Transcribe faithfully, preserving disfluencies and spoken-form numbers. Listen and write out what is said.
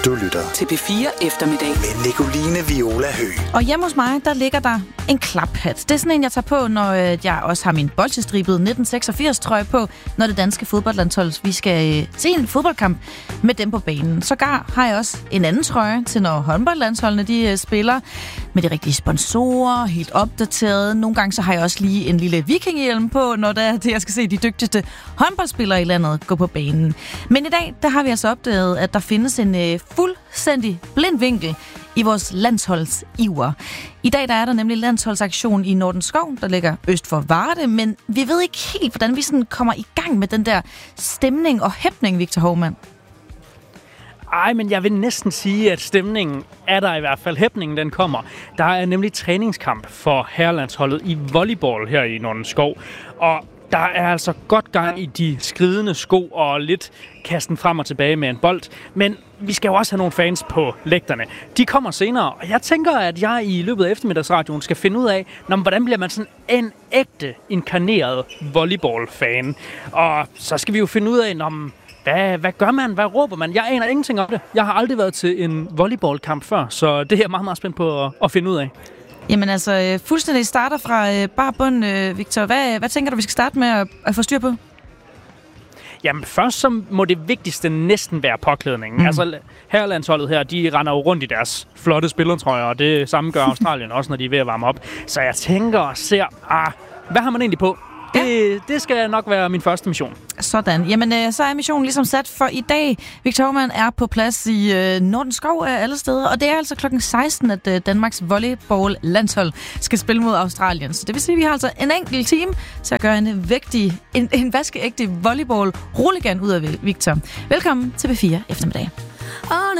Du lytter til P fire Eftermiddag med Nicoline Viola Høgh. Og hjemme hos mig, der ligger der en klaphat. Det er sådan en, jeg tager på, når jeg også har min bolchestribede nitten seksogfirs trøje på, når det danske fodboldlandshold, vi skal øh, se en fodboldkamp med dem på banen. Sågar har jeg også en anden trøje til, når håndboldlandsholdene de øh, spiller med de rigtige sponsorer, helt opdateret. Nogle gange så har jeg også lige en lille vikingehjelm på, når det er det, jeg skal se de dygtigste håndboldspillere i landet gå på banen. Men i dag, der har vi altså opdaget, at der findes en øh, fuldstændig blind vinkel i vores landsholdsiver. I dag der er der nemlig landsholdsaktion i Nordenskov, der ligger øst for Varde, men vi ved ikke helt, hvordan vi sådan kommer i gang med den der stemning og hæpning, Victor Hovmand. Ej, men jeg vil næsten sige, at stemningen er der i hvert fald. Hæpningen, den kommer. Der er nemlig træningskamp for herrelandsholdet i volleyball her i Nordenskov, og der er altså godt gang i de skridende sko og lidt kasten frem og tilbage med en bold. Men vi skal jo også have nogle fans på lægterne. De kommer senere, og jeg tænker, at jeg i løbet af eftermiddagsradioen skal finde ud af, når, hvordan bliver man sådan en ægte, inkarneret volleyball-fan. Og så skal vi jo finde ud af, når, hvad, hvad gør man? Hvad råber man? Jeg aner ingenting om det. Jeg har aldrig været til en volleyballkamp før, så det er jeg meget, meget spændt på at, at finde ud af. Jamen altså, fuldstændig starter fra øh, bar bund, øh, Victor. Hvad, hvad tænker du, vi skal starte med at, at få styr på? Jamen først så må det vigtigste næsten være påklædningen. Mm. Altså herrelandsholdet her, de render jo rundt i deres flotte spillertrøjer, og det samme gør Australien også, når de er ved at varme op. Så jeg tænker og ser, ah, hvad har man egentlig på? Det, ja. det skal nok være min første mission. Sådan. Jamen, øh, så er missionen ligesom sat for i dag. Victor Hovmand er på plads i øh, Nordenskov af alle steder, og det er altså klokken seksten, at øh, Danmarks volleyball-landshold skal spille mod Australien. Så det vil sige, at vi har altså en enkelt time til at gøre en, vægtig, en, en vaskeægte volleyball-rulligan ud af Victor. Velkommen til P fire Eftermiddag.